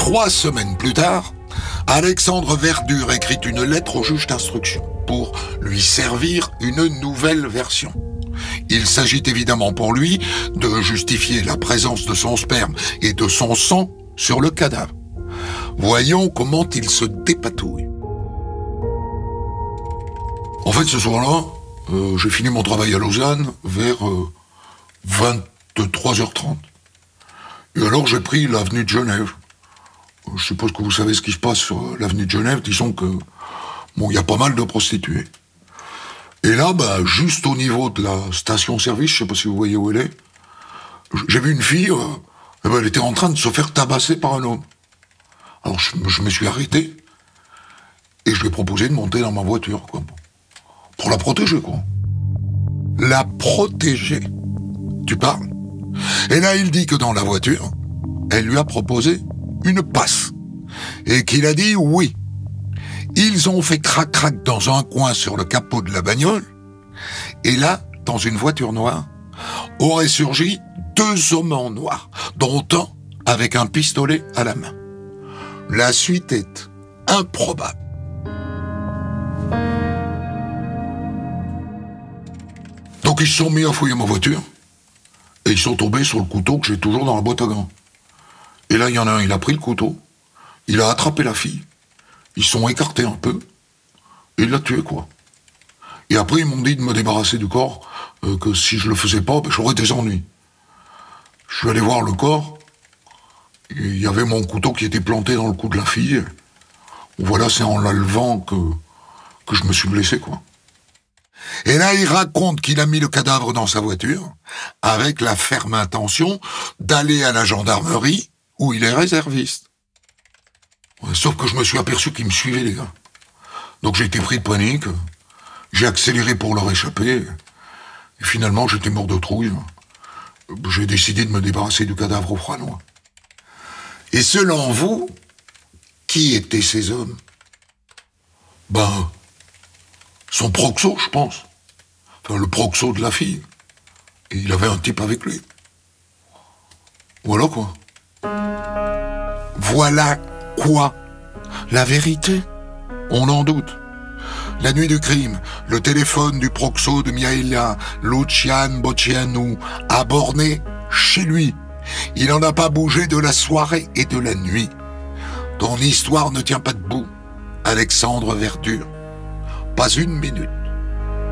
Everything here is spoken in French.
3 semaines plus tard, Alexandre Verdure écrit une lettre au juge d'instruction pour lui servir une nouvelle version. Il s'agit évidemment pour lui de justifier la présence de son sperme et de son sang sur le cadavre. Voyons comment il se dépatouille. En fait, ce soir-là, j'ai fini mon travail à Lausanne vers 23h30. Et alors, j'ai pris l'avenue de Genève. Je suppose que vous savez ce qui se passe sur l'avenue de Genève. Disons que, il y a pas mal de prostituées. Et là, juste au niveau de la station-service, je sais pas si vous voyez où elle est, j'ai vu une fille, elle était en train de se faire tabasser par un homme. Alors, je me suis arrêté, et je lui ai proposé de monter dans ma voiture, quoi. Pour la protéger, quoi. La protéger. Tu parles? Et là, il dit que dans la voiture, elle lui a proposé une passe. Et qu'il a dit oui. Ils ont fait crac-crac dans un coin sur le capot de la bagnole. Et là, dans une voiture noire, auraient surgi 2 hommes en noir, dont un avec un pistolet à la main. La suite est improbable. Donc ils se sont mis à fouiller ma voiture, et ils sont tombés sur le couteau que j'ai toujours dans la boîte à gants. Et là, il y en a un, il a pris le couteau, il a attrapé la fille, ils se sont écartés un peu, et il l'a tué, quoi. Et après, ils m'ont dit de me débarrasser du corps, que si je le faisais pas, j'aurais des ennuis. Je suis allé voir le corps, et il y avait mon couteau qui était planté dans le cou de la fille. Voilà, c'est en la levant que je me suis blessé, quoi. Et là, il raconte qu'il a mis le cadavre dans sa voiture, avec la ferme intention d'aller à la gendarmerie, où il est réserviste. Sauf que je me suis aperçu qu'ils me suivaient, les gars. Donc j'ai été pris de panique, j'ai accéléré pour leur échapper, et finalement j'étais mort de trouille. J'ai décidé de me débarrasser du cadavre au froid noir. Et selon vous, qui étaient ces hommes? Son proxo, je pense. Enfin, le proxo de la fille. Et il avait un type avec lui. Voilà quoi. Voilà quoi? La vérité? On en doute. La nuit du crime, le téléphone du proxo de Mihaela, Lucian Boccianu, a borné chez lui. Il n'en a pas bougé de la soirée et de la nuit. Ton histoire ne tient pas debout, Alexandre Verdure. Pas une minute.